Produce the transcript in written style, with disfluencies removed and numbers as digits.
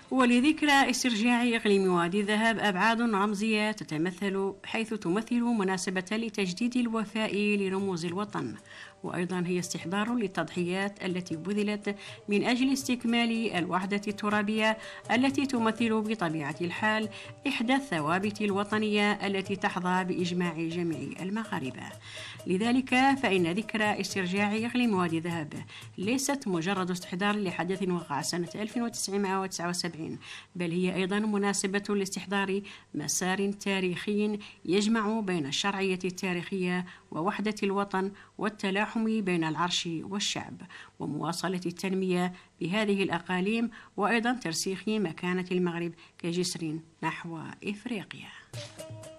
ولذكرى استرجاع إقليم وادي الذهب أبعاد رمزية تتمثل حيث تمثل مناسبة لتجديد الوفاء لرموز الوطن، وأيضا هي استحضار للتضحيات التي بذلت من أجل استكمال الوحدة الترابية التي تمثل بطبيعة الحال إحدى الثوابت الوطنية التي تحظى بإجماع جميع المغاربة. لذلك فإن ذكرى استرجاع إقليم وادي الذهب ليست مجرد استحضار لحدث وقع سنة 1979، بل هي أيضا مناسبة لاستحضار مسار تاريخي يجمع بين الشرعية التاريخية ووحدة الوطن والتلاحم بين العرش والشعب، ومواصلة التنمية بهذه الأقاليم، وأيضا ترسيخ مكانة المغرب كجسر نحو إفريقيا.